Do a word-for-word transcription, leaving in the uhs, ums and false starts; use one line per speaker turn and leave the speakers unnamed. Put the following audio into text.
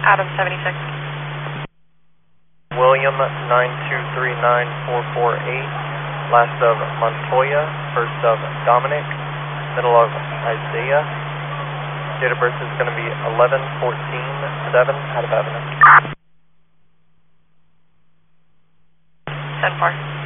Adam seventy-six.
William nine two three nine four four eight, last of Montoya, first of Dominic, middle of Isaiah. Date of birth is going to be eleven fourteen seven out of Avenue.
ten four.